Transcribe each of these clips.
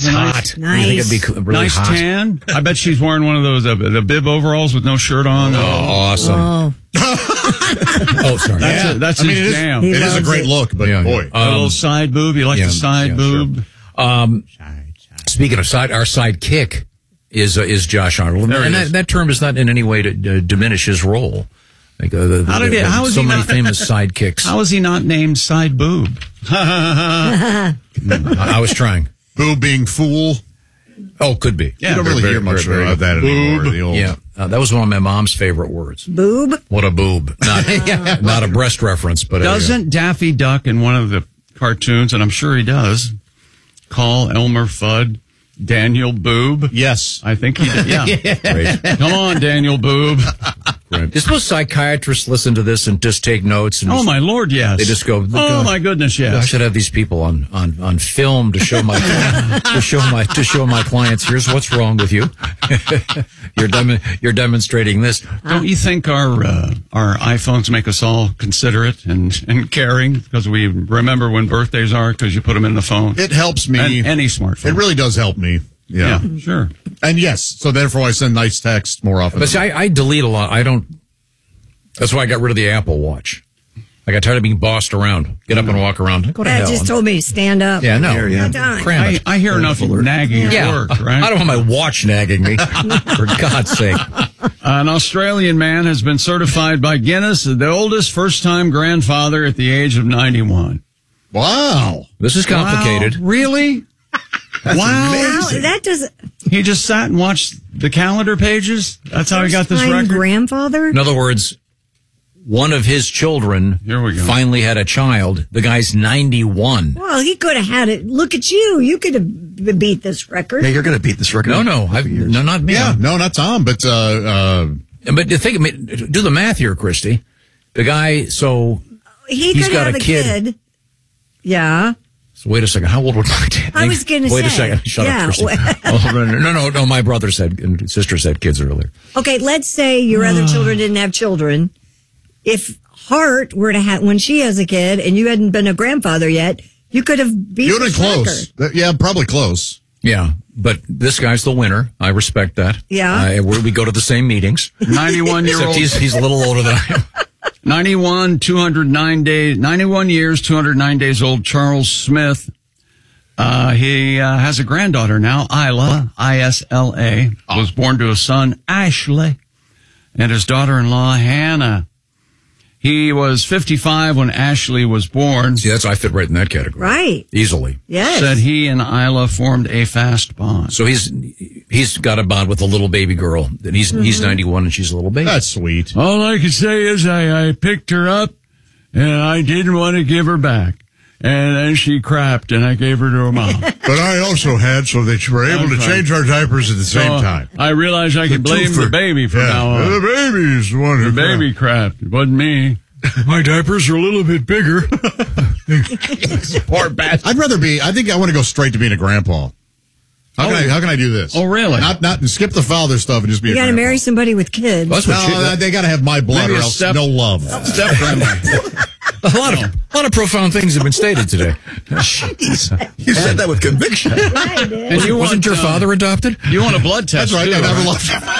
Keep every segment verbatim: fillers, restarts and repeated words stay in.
a hot. nice, Nice. You think it'd be really nice hot? tan. I bet she's wearing one of those uh, the bib overalls with no shirt on. Oh, awesome. Oh, Oh, sorry. That's Yeah. it. That's I mean, his it is, jam. He it is a loves great it. look, but Yeah, boy. yeah. a little side boob. You like yeah, the side yeah, boob? Um, speaking of side, our sidekick is uh, is Josh Arnold, There he and is. that, that term is not in any way to uh, diminish his role. Like, uh, the, How did the, he- how is so he many not- famous sidekicks. How is he not named side boob? I, I was trying. Boo being fool. Oh, could be. Yeah, you don't really very, hear much very, very of that anymore. Boob. The old, Yeah, uh, that was one of my mom's favorite words. boob. What a boob! Not, not a breast reference, but Doesn't Daffy Duck in one of the cartoons, and I'm sure he does, call Elmer Fudd Daniel Boob? Yes. I think he did. Yeah. A, great. Come on, Daniel Boob. Right. You're supposed psychiatrists listen to this and just take notes. And Oh just- my Lord, yes. They just go, Oh God. my goodness, I yes. should have these people on, on, on film to show my to show my to show my clients. Here's what's wrong with you. you're dem- you're demonstrating this. Don't you think our uh, our iPhones make us all considerate and, and caring because we remember when birthdays are because you put them in the phone? It helps me. And any smartphone. It really does help me. Yeah. yeah, sure. And yes, so therefore I send nice texts more often. But see, I, I delete a lot. I don't. That's why I got rid of the Apple Watch. I got tired of being bossed around. Get up and walk around. Go to That hell. just told me to stand up. yeah, no. Here, yeah. Not time. Cram I, it. I hear enough nagging at Yeah. work, right? I don't want my watch nagging me. For God's sake. An Australian man has been certified by Guinness as the oldest first-time grandfather at the age of ninety-one. wow. This is complicated. Wow, really? wow. Wow, that does. He just sat and watched the calendar pages? That's how he got this First-time record? grandfather. In other words, one of his children Here we go. finally had a child. The guy's ninety-one. Well, he could have had it. Look at you. You could have beat this record. Yeah, you're going to beat this record. No, no, I've, no, not me. Yeah, no, not Tom, but uh, uh, But the thing, I mean, do the math here, Christy. The guy, so, He He's could got have a a kid. kid. Yeah. so wait a second. How old would my dad? I was gonna Wait a say, second. Shut yeah. up, Christy. Oh, no, no, no, no. My brother said, and sister said kids earlier. Okay, let's say your other children didn't have children. If Hart were to have, when she has a kid and you hadn't been a grandfather yet, you could have beat you would have this been record. close. Yeah, probably close. Yeah, but this guy's the winner. I respect that. Yeah. Uh, we we go to the same meetings. ninety-one-year-old. Except he's, he's a little older than I am. ninety-one, two hundred nine days, ninety-one years, two hundred nine days old, Charles Smith. Uh, he uh, has a granddaughter now, Isla, I S L A, was born to a son, Ashley, and his daughter-in-law, Hannah. He was fifty-five when Ashley was born. See, that's I fit right in that category. Right. Easily. Yes. Said he and Isla formed a fast bond. So he's he's got a bond with a little baby girl. And he's he's ninety-one and she's a little baby. That's sweet. All I can say is I, I picked her up and I didn't want to give her back. And then she crapped and I gave her to her mom. But I also had so that you were able to That's right. change our diapers at the same So, time. I realized I could blame the baby from yeah. now on. The baby's the one who The baby crapped. It wasn't me. My diapers are a little bit bigger. Poor bastard. I'd rather be. I think I want to go straight to being a grandpa. How can Oh. I? How can I do this? Oh, really? Not not skip the father stuff and just be. You a got to grandpa. marry somebody with kids. That's what No, she, they got to have my blood Maybe or a else step- no love. Step grandma. a lot of a lot of profound things have been stated today. Jeez. You said that with conviction. I did. And you Wasn't want, your uh, father adopted? You want a blood test? That's right. Too, I never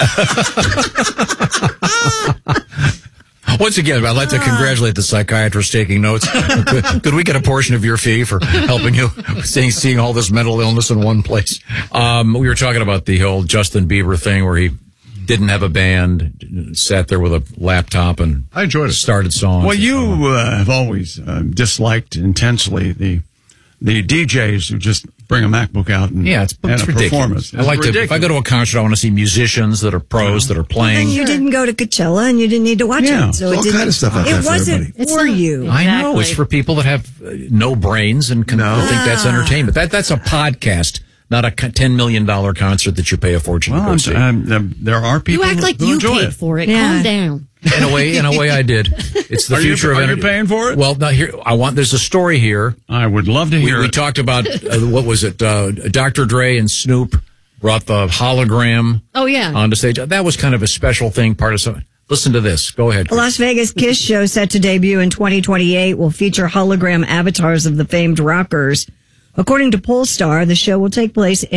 right? loved him. Once again, I'd like to congratulate the psychiatrist taking notes. could, could we get a portion of your fee for helping you seeing, seeing all this mental illness in one place? Um, we were talking about the whole Justin Bieber thing where he didn't have a band, sat there with a laptop and I enjoyed it. started songs. Well, you uh, have always uh, disliked intensely the the D Js who just bring a MacBook out and, Yeah, it's, and it's a ridiculous. performance. I like to, if I go to a concert, I want to see musicians that are pros that are And playing. you didn't go to Coachella and you didn't need to watch Yeah. it. So There's it all didn't, kind of stuff out it there for wasn't everybody. for you. I know it's Exactly. for people that have uh, no brains and can No. think that's entertainment. That that's a podcast, not a co- ten million dollar concert that you pay a fortune Well, to go I'm, see. I'm, there, there are people You act like who you enjoy paid it. for it. Yeah. Calm down. In a way, in a way, I did. It's the Are you- future of are you entertainment. paying for it? Well, now here I want. There's a story here. I would love to We, hear we it. talked about uh, what was it? Uh, Doctor Dre and Snoop brought the hologram Oh, yeah. onto stage. That was kind of a special thing. Part of something. Listen to this. Go ahead. The Las Vegas Kiss show set to debut in twenty twenty-eight will feature hologram avatars of the famed rockers. According to Polestar, the show will take place in